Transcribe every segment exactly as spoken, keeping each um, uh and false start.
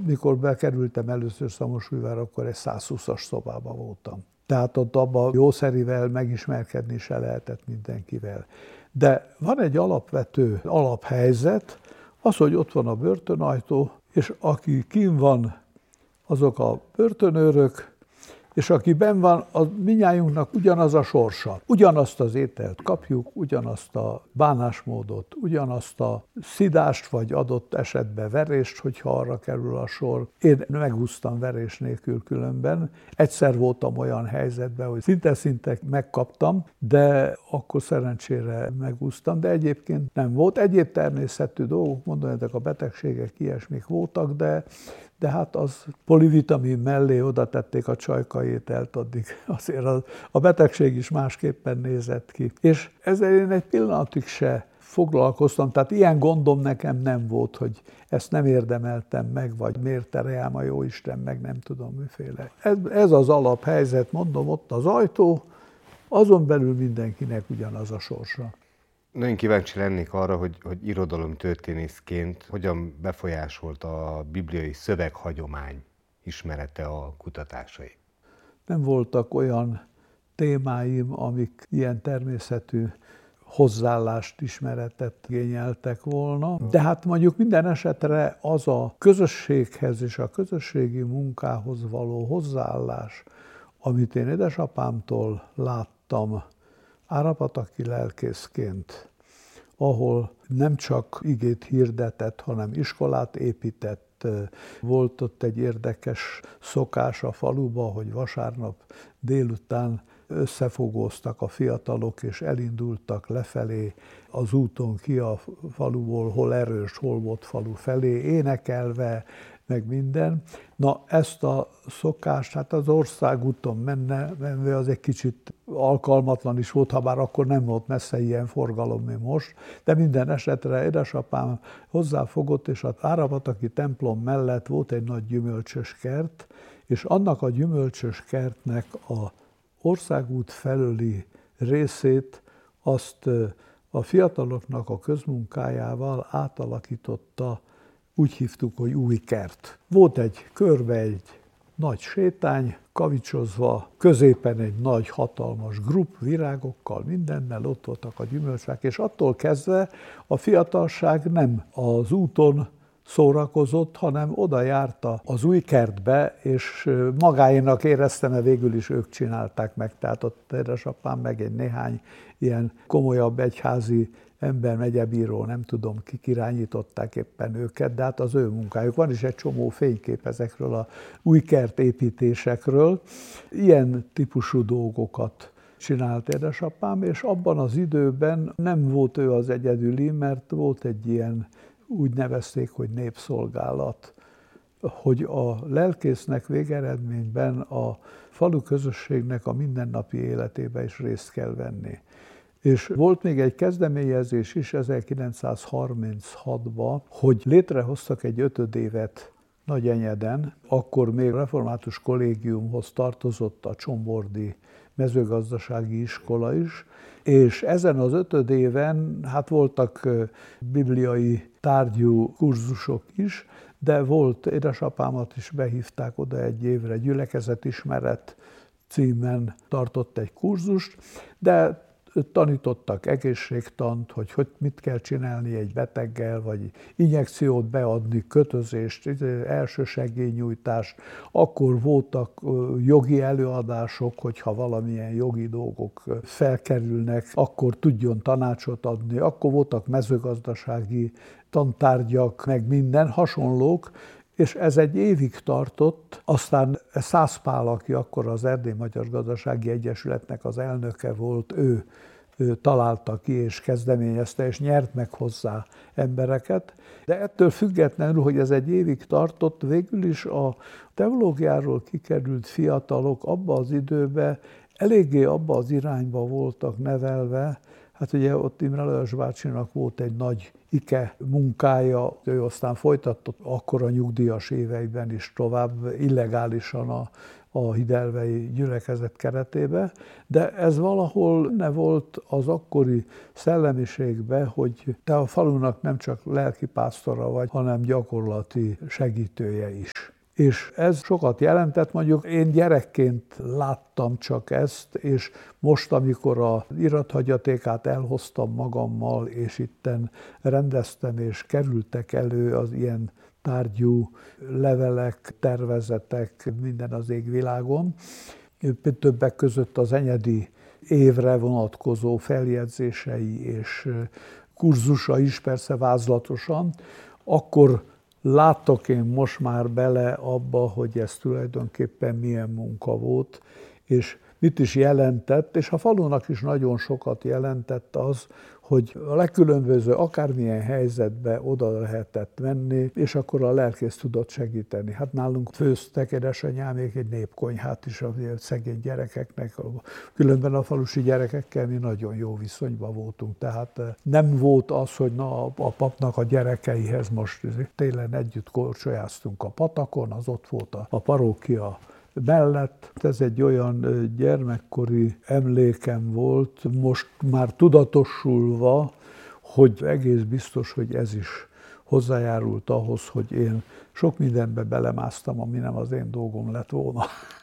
mikor bekerültem először Szamosújvárra, akkor egy százhúszas szobában voltam. Tehát ott abban jószerivel megismerkedni se lehetett mindenkivel. De van egy alapvető alaphelyzet, az, hogy ott van a börtönajtó, és aki kint van, azok a börtönőrök, és aki benn van, az mindnyájunknak ugyanaz a sorsa. Ugyanazt az ételt kapjuk, ugyanazt a bánásmódot, ugyanazt a szidást, vagy adott esetben verést, hogyha arra kerül a sor. Én megúsztam verés nélkül különben. Egyszer voltam olyan helyzetben, hogy szinte-szinte megkaptam, de akkor szerencsére megúsztam, de egyébként nem volt. Egyéb természetű dolgok, mondom, ezek a betegségek, ilyesmik voltak, de de hát az polivitamin mellé oda tették a csajkaételt, addig azért a, a betegség is másképpen nézett ki. És ezzel én egy pillanatig se foglalkoztam, tehát ilyen gondom nekem nem volt, hogy ezt nem érdemeltem meg, vagy miért tereljem a jóisten, meg nem tudom miféle. Ez, ez az alaphelyzet, mondom, ott az ajtó, azon belül mindenkinek ugyanaz a sorsa. Nagyon kíváncsi lennék arra, hogy, hogy irodalomtörténészként hogyan befolyásolta a bibliai szöveghagyomány ismerete a kutatásai. Nem voltak olyan témáim, amik ilyen természetű hozzáállást, ismeretet igényeltek volna. De hát mondjuk minden esetre az a közösséghez és a közösségi munkához való hozzáállás, amit én édesapámtól láttam, árapataki lelkészként, ahol nem csak igét hirdetett, hanem iskolát épített. Volt ott egy érdekes szokás a faluba, hogy vasárnap délután összefogóztak a fiatalok, és elindultak lefelé az úton ki a faluból, hol erős, hol volt falu felé, énekelve, meg minden. Na, ezt a szokást, hát az országúton menne, menve az egy kicsit alkalmatlan is volt, ha bár akkor nem volt messze ilyen forgalom, mint most, de minden esetre édesapám hozzáfogott, és az árapataki templom mellett volt egy nagy gyümölcsös kert, és annak a gyümölcsös kertnek a országút felőli részét azt a fiataloknak a közmunkájával átalakította, úgy hívtuk, hogy új kert. Volt egy körbe egy nagy sétány, kavicsozva, középen egy nagy, hatalmas grup, virágokkal, mindennel, ott voltak a gyümölcsfák, és attól kezdve a fiatalság nem az úton szórakozott, hanem oda járta az új kertbe, és magáénak éreztem, mert végül is ők csinálták meg. Tehát ott édesapám meg egy néhány ilyen komolyabb egyházi ember, megyebíró, nem tudom, kik irányították éppen őket, de hát az ő munkájuk. Van is egy csomó fénykép ezekről a új kertépítésekről. Ilyen típusú dolgokat csinált édesapám, és abban az időben nem volt ő az egyedüli, mert volt egy ilyen, úgy nevezték, hogy népszolgálat, hogy a lelkésznek végeredményben a falu közösségnek a mindennapi életébe is részt kell venni. És volt még egy kezdeményezés is ezerkilencszázharminchatban, hogy létrehoztak egy ötödévet Nagyenyeden, akkor még református kollégiumhoz tartozott a csombordi mezőgazdasági iskola is, és ezen az ötödéven hát voltak bibliai tárgyú kurzusok is, de volt, édesapámat is behívták oda egy évre, gyülekezetismeret címen tartott egy kurzust, de tanítottak egészségtant, hogy, hogy mit kell csinálni egy beteggel, vagy injekciót beadni, kötözést, elsősegélynyújtást. Akkor voltak jogi előadások, hogyha valamilyen jogi dolgok felkerülnek, akkor tudjon tanácsot adni. Akkor voltak mezőgazdasági tantárgyak, meg minden hasonlók, és ez egy évig tartott, aztán Szász Pál, aki akkor az Erdély Magyar Gazdasági Egyesületnek az elnöke volt, ő, ő találta ki és kezdeményezte, és nyert meg hozzá embereket. De ettől függetlenül, hogy ez egy évig tartott, végül is a teológiáról kikerült fiatalok abba az időben eléggé abba az irányba voltak nevelve. Hát ugye ott Imre Lajos bácsinak volt egy nagy ike munkája, ő aztán folytatott akkor a nyugdíjas éveiben is tovább illegálisan a, a hidelvei gyülekezet keretébe, de ez valahol ne volt az akkori szellemiségbe, hogy te a falunak nem csak lelkipásztora vagy, hanem gyakorlati segítője is. És ez sokat jelentett, mondjuk én gyerekként láttam csak ezt, és most, amikor az irathagyatékát elhoztam magammal, és itten rendeztem, és kerültek elő az ilyen tárgyú levelek, tervezetek, minden az égvilágon, többek között az enyedi évre vonatkozó feljegyzései és kurzusa is, persze vázlatosan, akkor láttok én most már bele abba, hogy ez tulajdonképpen milyen munka volt, és mit is jelentett, és a falunak is nagyon sokat jelentett az, hogy a legkülönböző akármilyen helyzetbe oda lehetett menni, és akkor a lelkész tudott segíteni. Hát nálunk főztek édesanyámék egy népkonyhát is a szegény gyerekeknek, különben a falusi gyerekekkel mi nagyon jó viszonyban voltunk, tehát nem volt az, hogy na, a papnak a gyerekeihez most télen együtt korcsolyáztunk a patakon, az ott volt a, a parókia mellett. Ez egy olyan gyermekkori emlékem volt, most már tudatosulva, hogy egész biztos, hogy ez is hozzájárult ahhoz, hogy én sok mindenbe belemásztam, ami nem az én dolgom lett volna.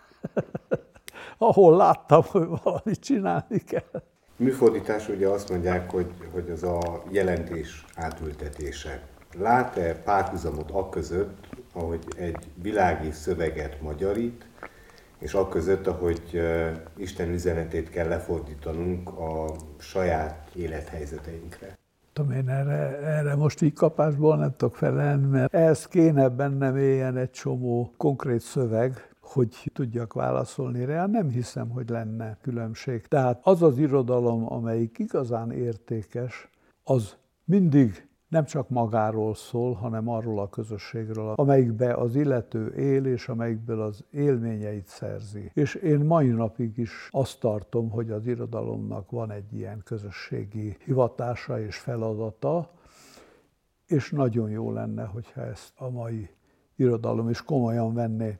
Ahol láttam, hogy valamit csinálni kell. Műfordítás ugye azt mondják, hogy, hogy az a jelentés átültetése. Lát-e párhuzamot akközött, ahogy egy világi szöveget magyarít, és akközött, ahogy Isten üzenetét kell lefordítanunk a saját élethelyzeteinkre? Tudom, én erre, erre most így kapásból nem tudok felelni, mert ehhez kéne bennem éljen egy csomó konkrét szöveg, hogy tudjak válaszolni rá. Nem hiszem, hogy lenne különbség. Tehát az az irodalom, amelyik igazán értékes, az mindig nem csak magáról szól, hanem arról a közösségről, amelyikbe az illető él, és amelyikből az élményeit szerzi. És én mai napig is azt tartom, hogy az irodalomnak van egy ilyen közösségi hivatása és feladata, és nagyon jó lenne, hogyha ezt a mai irodalom is komolyan venné.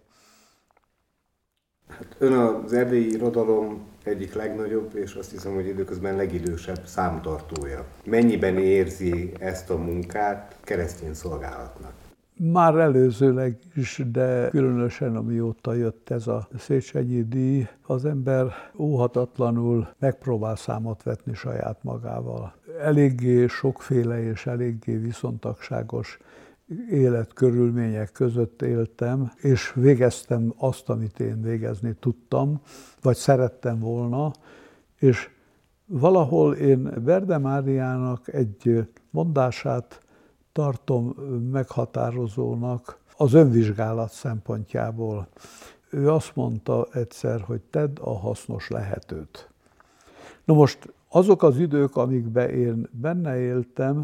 Hát ön az erdélyi irodalom egyik legnagyobb, és azt hiszem, hogy időközben legidősebb számtartója. Mennyiben érzi ezt a munkát keresztény szolgálatnak? Már előzőleg is, de különösen amióta jött ez a Széchenyi díj, az ember óhatatlanul megpróbál számot vetni saját magával. Eléggé sokféle és eléggé viszontagságos életkörülmények között éltem, és végeztem azt, amit én végezni tudtam, vagy szerettem volna, és valahol én Berde Máriának egy mondását tartom meghatározónak az önvizsgálat szempontjából. Ő azt mondta egyszer, hogy tedd a hasznos lehetőt. Na most azok az idők, amikben én benne éltem,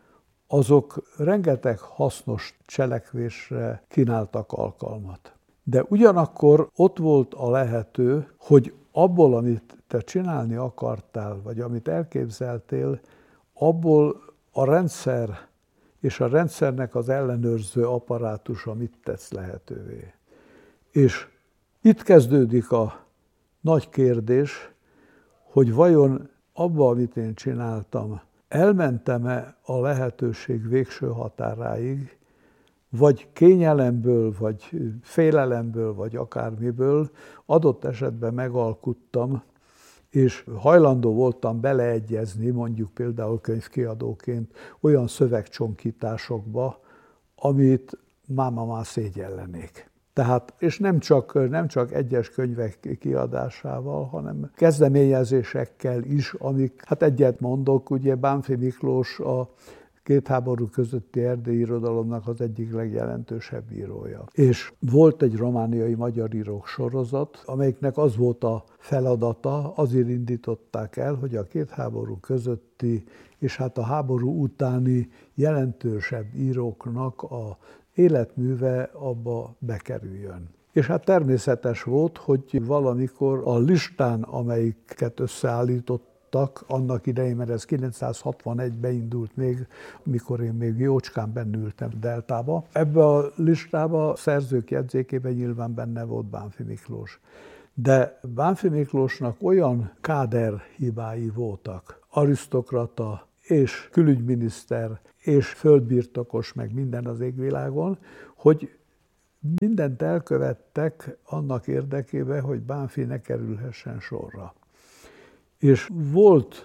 azok rengeteg hasznos cselekvésre kínáltak alkalmat. De ugyanakkor ott volt a lehető, hogy abból, amit te csinálni akartál, vagy amit elképzeltél, abból a rendszer és a rendszernek az ellenőrző apparátusa mit tesz lehetővé. És itt kezdődik a nagy kérdés, hogy vajon abba, amit én csináltam, elmentem-e a lehetőség végső határáig, vagy kényelemből, vagy félelemből, vagy akármiből adott esetben megalkuttam, és hajlandó voltam beleegyezni, mondjuk például könyvkiadóként olyan szövegcsonkításokba, amit máma már szégyellenék. Tehát, és nem csak, nem csak egyes könyvek kiadásával, hanem kezdeményezésekkel is, amik, hát egyet mondok, ugye Bánffy Miklós a két háború közötti erdélyi irodalomnak az egyik legjelentősebb írója. És volt egy romániai magyar írók sorozat, amelyiknek az volt a feladata, azért indították el, hogy a két háború közötti és hát a háború utáni jelentősebb íróknak a életműve abba bekerüljön. És hát természetes volt, hogy valamikor a listán, amelyiket összeállítottak, folytattak annak idején, mert ez kilencszázhatvanegyben indult még, mikor én még jócskán bennültem Deltába. Ebbe a listába, a szerzők jegyzékében nyilván benne volt Bánffy Miklós. De Bánffy Miklósnak olyan káder hibái voltak, arisztokrata és külügyminiszter és földbirtokos, meg minden az égvilágon, hogy mindent elkövettek annak érdekében, hogy Bánffy ne kerülhessen sorra. És volt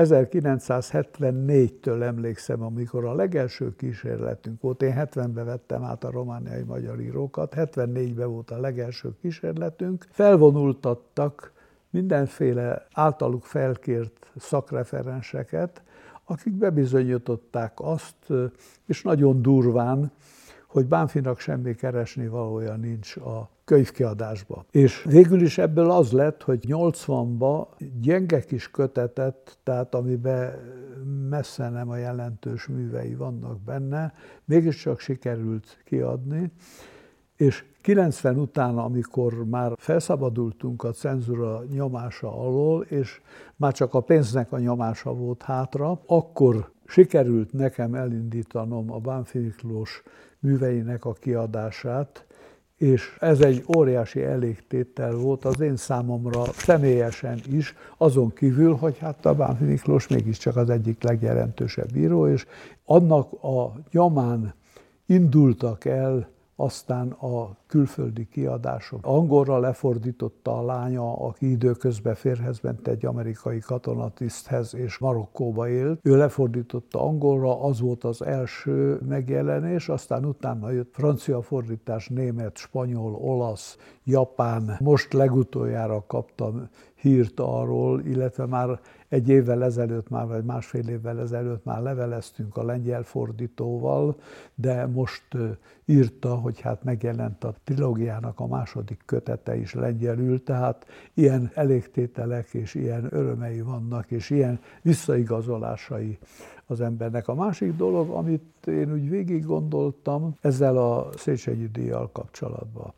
ezerkilencszázhetvennégytől emlékszem, amikor a legelső kísérletünk volt, én hetvenben vettem át a romániai magyar írókat, hetvennégyben volt a legelső kísérletünk, felvonultattak mindenféle általuk felkért szakreferenseket, akik bebizonyították azt, és nagyon durván, hogy Bánffynak semmi keresni valója nincs a könyvkiadásba. És végül is ebből az lett, hogy nyolcvanban gyenge kis kötetet, tehát amiben messze nem a jelentős művei vannak benne, mégiscsak sikerült kiadni, és kilencven után, amikor már felszabadultunk a cenzúra nyomása alól, és már csak a pénznek a nyomása volt hátra, akkor sikerült nekem elindítanom a Bánffy Miklós műveinek a kiadását, és ez egy óriási elégtétel volt az én számomra személyesen is, azon kívül, hogy hát a Bánffy Miklós mégiscsak az egyik legjelentősebb író, és annak a nyomán indultak el aztán a külföldi kiadások. Angolra lefordította a lánya, aki időközben férjhez ment egy amerikai katonatiszthez, és Marokkóba élt. Ő lefordította angolra, az volt az első megjelenés, aztán utána jött francia fordítás, német, spanyol, olasz, japán. Most legutoljára kaptam hírt arról, illetve már egy évvel ezelőtt, már vagy másfél évvel ezelőtt már leveleztünk a lengyel fordítóval, de most írta, hogy hát megjelent a trilógiának a második kötete is lengyelül, tehát ilyen elégtételek és ilyen örömei vannak, és ilyen visszaigazolásai az embernek. A másik dolog, amit én úgy végig gondoltam ezzel a Széchenyi díjjal kapcsolatban,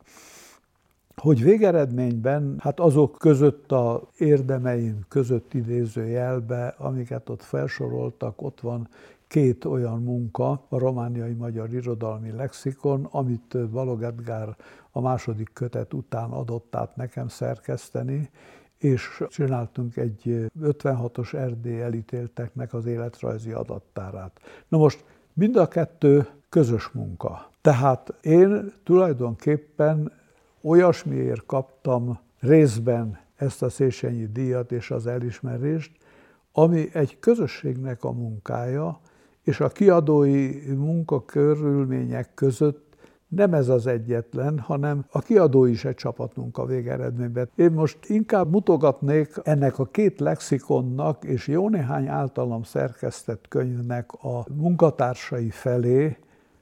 hogy végeredményben, hát azok között a érdemeim között idézőjelbe, amiket ott felsoroltak, ott van két olyan munka, a romániai magyar irodalmi lexikon, amit Balogh Edgár a második kötet után adott át nekem szerkeszteni, és csináltunk egy ötvenhatos Erdély elítélteknek az életrajzi adattárát. Na most mind a kettő közös munka. Tehát én tulajdonképpen olyasmiért kaptam részben ezt a Széchenyi díjat és az elismerést, ami egy közösségnek a munkája, és a kiadói munkakörülmények között nem ez az egyetlen, hanem a kiadó is egy csapatmunka végeredményben. Én most inkább mutogatnék ennek a két lexikonnak és jó néhány általam szerkesztett könyvnek a munkatársai felé,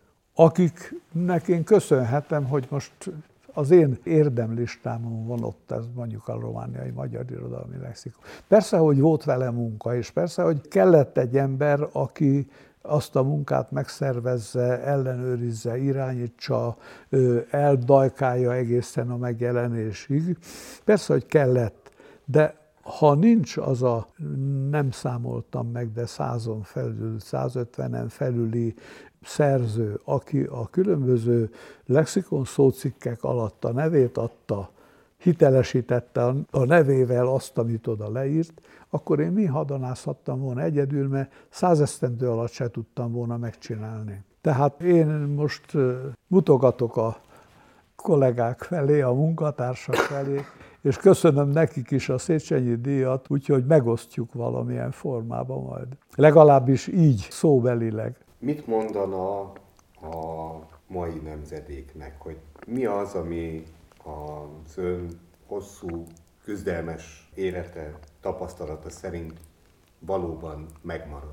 akiknek én köszönhetem, hogy most az én érdemlistámon van ott, ez mondjuk a romániai magyar irodalmi lexikon. Persze, hogy volt vele munka, és persze, hogy kellett egy ember, aki azt a munkát megszervezze, ellenőrizze, irányítsa, eldajkálja egészen a megjelenésig. Persze, hogy kellett, de ha nincs az a, nem számoltam meg, de százon felül, százötvenen felüli szerző, aki a különböző lexikon szócikkek alatt a nevét adta, hitelesítette a nevével azt, amit oda leírt, akkor én mi hadonászhattam volna egyedül, mert százesztendő alatt se tudtam volna megcsinálni. Tehát én most mutogatok a kollégák felé, a munkatársak felé, és köszönöm nekik is a Széchenyi díjat, úgyhogy megosztjuk valamilyen formában majd. Legalábbis így, szóbelileg. Mit mondana a mai nemzedéknek, hogy mi az, ami az ön hosszú, küzdelmes élete, tapasztalata szerint valóban megmarad?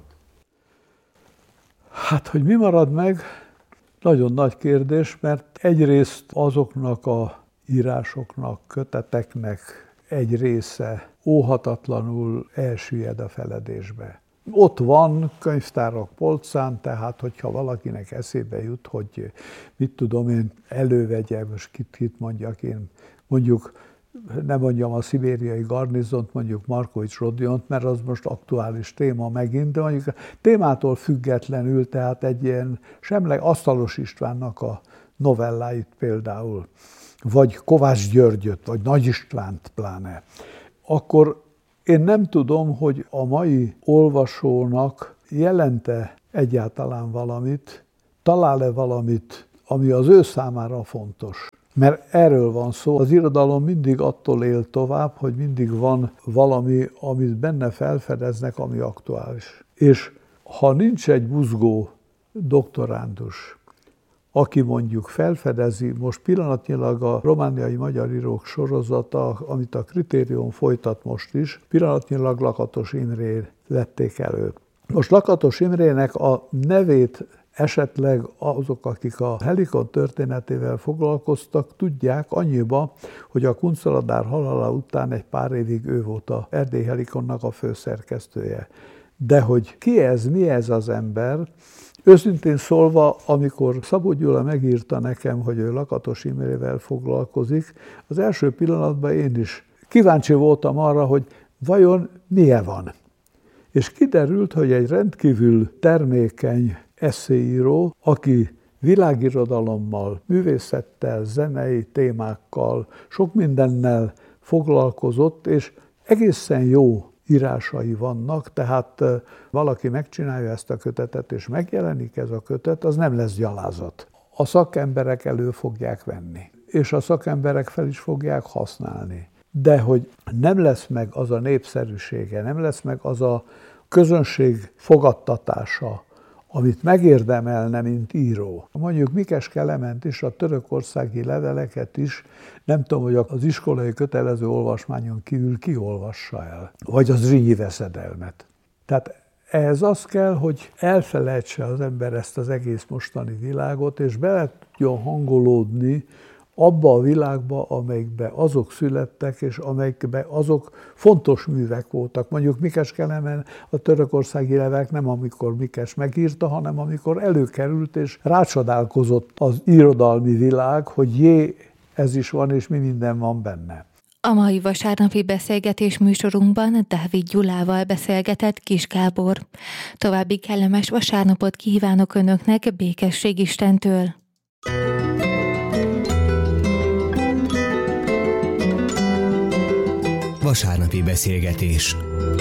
Hát, hogy mi marad meg, nagyon nagy kérdés, mert egyrészt azoknak a írásoknak, köteteknek egy része óhatatlanul elsüllyed a feledésbe. Ott van könyvtárak polcán, tehát hogyha valakinek eszébe jut, hogy mit tudom én, elővegye, most kit, kit mondjak én, mondjuk nem mondjam a szibériai garnizont, mondjuk Markovics Rodiont, mert az most aktuális téma megint, de mondjuk témától függetlenül, tehát egy ilyen semleg Asztalos Istvánnak a novelláit például, vagy Kovács Györgyöt, vagy Nagy Istvánt pláne, akkor én nem tudom, hogy a mai olvasónak jelente egyáltalán valamit, talál-e valamit, ami az ő számára fontos. Mert erről van szó, az irodalom mindig attól él tovább, hogy mindig van valami, amit benne felfedeznek, ami aktuális. És ha nincs egy buzgó doktorándus, aki mondjuk felfedezi, most pillanatnyilag a romániai magyar írók sorozata, amit a Kritérium folytat most is, pillanatnyilag Lakatos Imrét vették elő. Most Lakatos Imrének a nevét esetleg azok, akik a Helikon történetével foglalkoztak, tudják annyiba, hogy a Kunceladár halála után egy pár évig ő volt a Erdély Helikonnak a főszerkesztője. De hogy ki ez, mi ez az ember, őszintén szólva, amikor Szabó Gyula megírta nekem, hogy ő Lakatos Imrével foglalkozik, az első pillanatban én is kíváncsi voltam arra, hogy vajon milyen van. És kiderült, hogy egy rendkívül termékeny esszéíró, aki világirodalommal, művészettel, zenei témákkal, sok mindennel foglalkozott, és egészen jó írásai vannak, tehát valaki megcsinálja ezt a kötetet, és megjelenik ez a kötet, az nem lesz gyalázat. A szakemberek elő fogják venni, és a szakemberek fel is fogják használni. De hogy nem lesz meg az a népszerűsége, nem lesz meg az a közönség fogadtatása, amit megérdemelne, mint író. Mondjuk Mikes Kelement is, a törökországi leveleket is, nem tudom, hogy az iskolai kötelező olvasmányon kívül ki olvassa el, vagy az Zrínyi veszedelmet. Tehát ehhez az kell, hogy elfelejtse az ember ezt az egész mostani világot, és bele tudjon hangolódni abba a világba, amelyikben azok születtek, és amelyikben azok fontos művek voltak. Mondjuk Mikes Kelemen a törökországi levelek nem amikor Mikes megírta, hanem amikor előkerült, és rácsodálkozott az irodalmi világ, hogy jé, ez is van, és mi minden van benne. A mai vasárnapi beszélgetés műsorunkban Dávid Gyulával beszélgetett Kiss Gábor. További kellemes vasárnapot kívánok Önöknek békesség Istentől. Vasárnapi beszélgetés.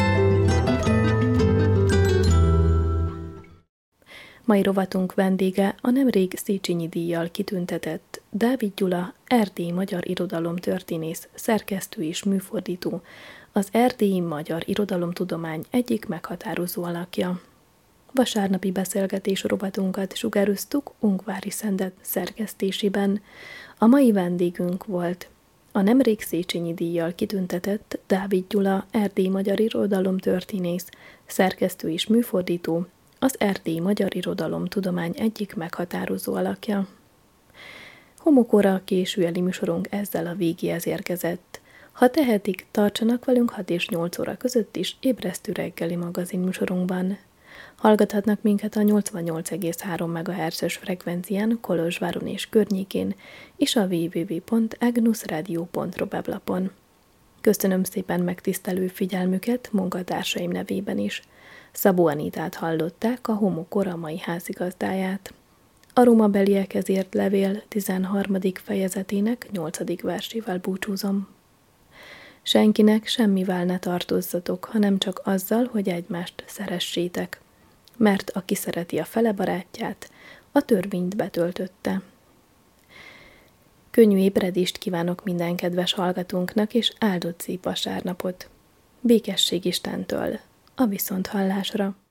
Mai rovatunk vendége a nemrég Széchenyi díjjal kitüntetett Dávid Gyula, erdélyi magyar irodalomtörténész, szerkesztő és műfordító, az erdélyi magyar irodalomtudomány egyik meghatározó alakja. Vasárnapi beszélgetés rovatunkat sugároztuk Ungvári Szendet szerkesztésében. A mai vendégünk volt a nemrég Széchenyi díjjal kitüntetett Dávid Gyula, erdélyi magyar irodalomtörténész, szerkesztő és műfordító, az erdélyi magyar irodalomtudomány egyik meghatározó alakja. Homokóra későjeli műsorunk ezzel a végéhez érkezett. Ha tehetik, tartsanak velünk hat és nyolc óra között is ébresztő reggeli magazin műsorunkban. Hallgathatnak minket a nyolcvannyolc egész három megahertzes frekvencián Kolozsváron és környékén, és a double-u double-u double-u pont agnus radio pont ro weblapon. Köszönöm szépen megtisztelő figyelmüket munkatársaim nevében is. Szabó Anitát hallották, a Homokóra mai házigazdáját. A rómabeliekhez írt levél tizenharmadik fejezetének nyolcadik versével búcsúzom. Senkinek semmivel ne tartozzatok, hanem csak azzal, hogy egymást szeressétek. Mert aki szereti a fele barátját, a törvényt betöltötte. Könnyű ébredést kívánok minden kedves hallgatónknak, és áldott szép vasárnapot. Békesség Istentől, a viszonthallásra.